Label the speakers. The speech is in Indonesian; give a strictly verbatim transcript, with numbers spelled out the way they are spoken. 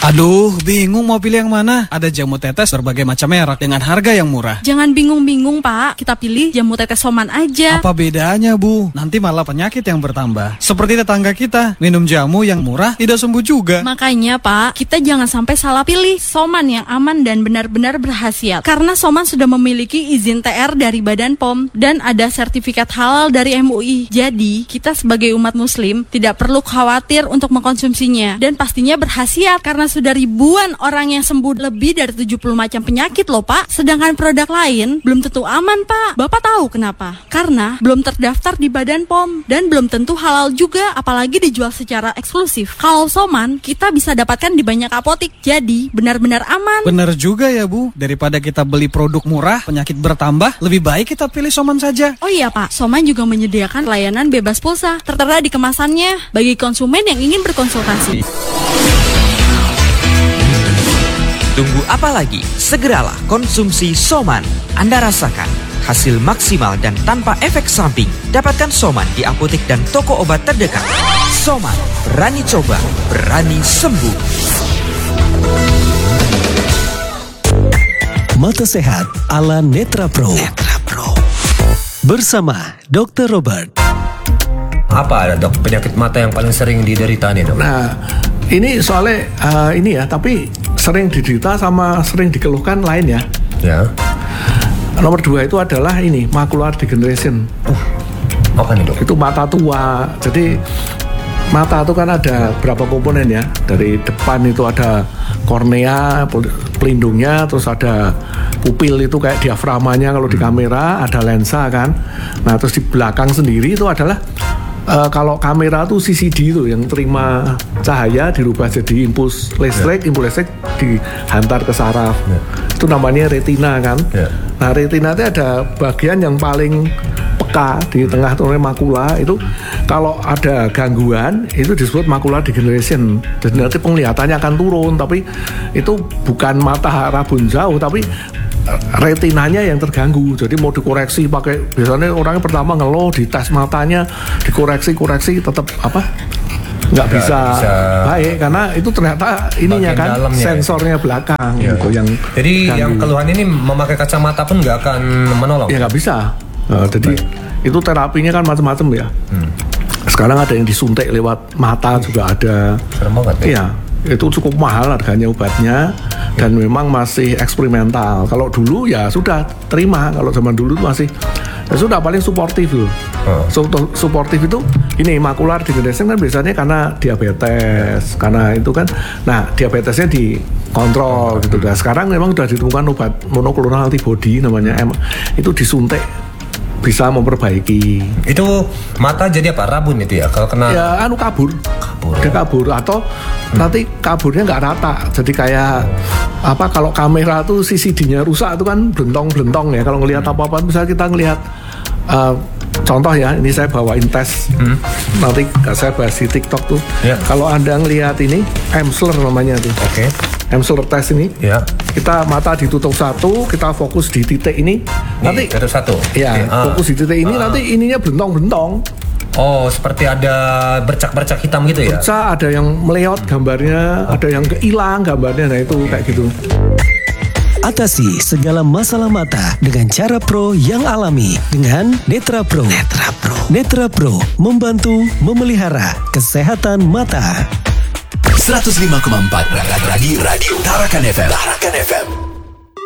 Speaker 1: Aduh, bingung mau pilih yang mana. Ada jamu tetes berbagai macam merek dengan harga yang murah.
Speaker 2: Jangan bingung-bingung, Pak. Kita pilih jamu tetes Soman aja.
Speaker 1: Apa bedanya, Bu? Nanti malah penyakit yang bertambah. Seperti tetangga kita, minum jamu yang murah tidak sembuh juga.
Speaker 2: Makanya, Pak, kita jangan sampai salah pilih Soman yang aman dan benar-benar berkhasiat. Karena Soman sudah memiliki izin T R dari Badan P O M dan ada sertifikat halal dari M U I. Jadi, kita sebagai umat muslim tidak perlu khawatir untuk mengkonsumsinya. Dan pastinya berkhasiat karena sudah ribuan orang yang sembuh lebih dari tujuh puluh macam penyakit loh, Pak. Sedangkan produk lain belum tentu aman, Pak. Bapak tahu kenapa? Karena belum terdaftar di Badan P O M dan belum tentu halal juga, apalagi dijual secara eksklusif. Kalau Soman, kita bisa dapatkan di banyak apotik. Jadi, benar-benar aman.
Speaker 1: Benar juga ya, Bu. Daripada kita beli produk murah, penyakit bertambah, lebih baik kita pilih Soman saja.
Speaker 2: Oh iya, Pak. Soman juga menyediakan layanan bebas pulsa. Tertera di kemasannya bagi konsumen yang ingin berkonsultasi.
Speaker 3: Tunggu apa lagi? Segeralah konsumsi Soman. Anda rasakan hasil maksimal dan tanpa efek samping. Dapatkan Soman di apotek dan toko obat terdekat. Soman, berani coba, berani sembuh.
Speaker 4: Mata Sehat ala Netra Pro. Netra Pro. Bersama dokter Robert.
Speaker 5: Apa ada dok penyakit mata yang paling sering diderita nih dok?
Speaker 6: Nah, ini soalnya uh, ini ya, tapi sering diderita sama sering dikeluhkan lain ya.
Speaker 5: Ya.
Speaker 6: Nomor dua itu adalah ini macular degeneration.
Speaker 5: Uh, apa nih dok?
Speaker 6: Itu mata tua. Jadi mata itu kan ada berapa komponen ya. Dari depan itu ada kornea, pelindungnya, terus ada pupil itu kayak diaframanya kalau di kamera, ada lensa kan. Nah terus di belakang sendiri itu adalah Uh, kalau kamera tuh C C D itu yang terima cahaya dirubah jadi impuls listrik, yeah. impuls listrik dihantar ke saraf. Yeah. Itu namanya retina kan. Yeah. Nah retina itu ada bagian yang paling peka di tengah tuh makula itu. Kalau ada gangguan itu disebut macular degeneration. Jadi nanti penglihatannya akan turun, tapi itu bukan mata rabun jauh, tapi retinanya yang terganggu. Jadi mau dikoreksi pakai, biasanya orangnya pertama ngeluh di tes matanya, dikoreksi koreksi tetap apa nggak bisa, bisa baik karena itu ternyata ininya kan sensornya ya. Belakang ya. Gitu yang
Speaker 5: jadi ganggu. Yang keluhan ini memakai kacamata pun nggak akan menolong ya,
Speaker 6: nggak bisa. Nah, jadi baik. Itu terapinya kan macam-macam ya. Hmm. Sekarang ada yang disuntik lewat mata juga ada.
Speaker 5: Serem banget ya.
Speaker 6: Iya. Itu cukup mahal harganya obatnya dan memang masih eksperimental. Kalau dulu ya sudah terima, kalau zaman dulu masih ya sudah paling suportif loh. Oh. So, suportif itu ini macular degeneration kan biasanya karena diabetes, karena itu kan. Nah diabetesnya dikontrol gitu. Nah sekarang memang sudah ditemukan obat monoclonal antibody namanya M, itu disuntik bisa memperbaiki.
Speaker 5: Itu mata jadi apa? Rabun itu ya? Kalau kena
Speaker 6: ya anu kabur. Kabur. Dia kabur atau hmm. nanti kaburnya nggak rata. Jadi kayak apa kalau kamera tuh C C D-nya rusak itu kan blentong-blentong ya. Kalau ngelihat hmm. apa-apa misalnya kita ngelihat uh, contoh ya, ini saya bawain tes. Hmm. Nanti saya bahas di TikTok tuh. Yeah. Kalau Anda ngelihat ini Emsler namanya tuh.
Speaker 5: Oke. Okay.
Speaker 6: Emsler test ini.
Speaker 5: Ya. Yeah.
Speaker 6: Kita mata ditutup satu, kita fokus di titik ini.
Speaker 5: Nih,
Speaker 6: nanti
Speaker 5: tutup satu.
Speaker 6: Ya, okay. fokus di titik ini, uh. nanti ininya blentong-blentong.
Speaker 5: Oh, seperti ada bercak-bercak hitam gitu ya?
Speaker 6: Bercak, ada yang meleot gambarnya, ada yang hilang gambarnya, nah itu kayak gitu.
Speaker 4: Atasi segala masalah mata dengan cara pro yang alami dengan Netra Pro. Netra Pro. Netra Pro membantu memelihara kesehatan mata.
Speaker 7: seratus lima koma empat Radio Radio Tarakan F M. Tarakan F M.